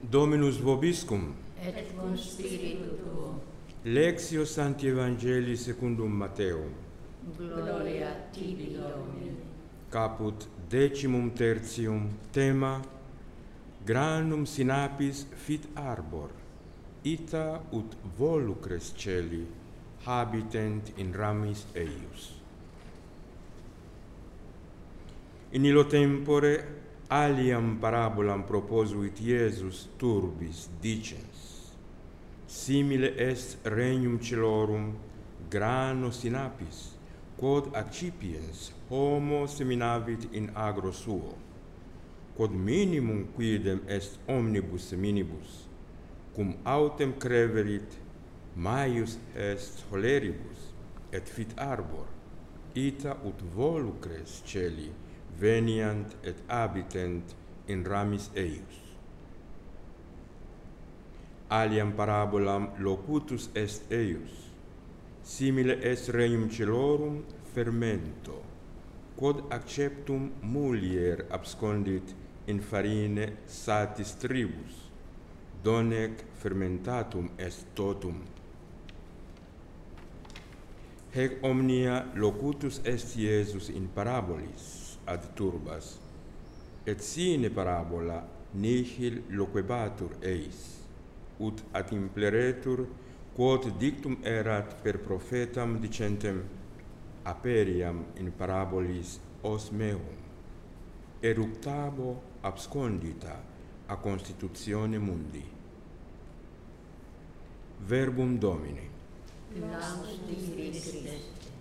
Dominus vobiscum. Et cum spiritu tuo. Lectio Sancti Evangelii secundum Matteum. Gloria tibi, Domine. Caput 13. Tema: Granum sinapis fit arbor, ita ut volucres celi habitent in ramis eius. In illo tempore aliam parabolam proposuit Iesus turbis, dicens: simile est regnum celorum grano sinapis, quod accipiens homo seminavit in agro suo, quod minimum quidem est omnibus seminibus, cum autem creverit, maius est holeribus, et fit arbor, ita ut volucres celi veniant et habitent in ramis eius. Aliam parabolam locutus est eius: simile est regnum celorum fermento, quod acceptum mulier abscondit in farine satis tribus, donec fermentatum est totum. Hec omnia locutus est Iesus in parabolis ad turbas, et sine parabola nihil loquebatur eis, ut ad impleretur, quod dictum erat per prophetam dicentem: aperiam in parabolis os meum, eructabo abscondita a constitutione mundi. Verbum Domini. Laus tibi Christe.